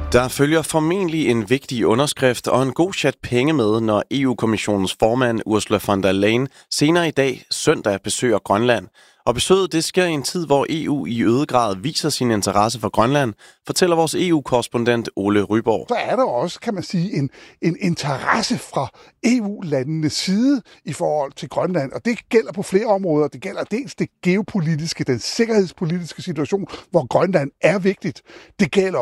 Der følger formentlig en vigtig underskrift og en god chat penge med, når EU-kommissionens formand Ursula von der Leyen senere i dag søndag besøger Grønland. Og besøget det sker i en tid, hvor EU i øget grad viser sin interesse for Grønland, fortæller vores EU-korrespondent Ole Ryborg. Så er der også, kan man sige, en interesse fra EU-landenes side i forhold til Grønland. Og det gælder på flere områder. Det gælder dels det geopolitiske, den sikkerhedspolitiske situation, hvor Grønland er vigtigt. Det gælder